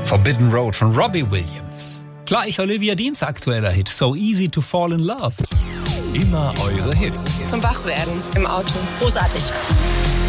Forbidden Road von Robbie Williams. Gleich Olivia Deans aktueller Hit So Easy to Fall in Love. Immer eure Hits. Zum Wachwerden im Auto. Großartig.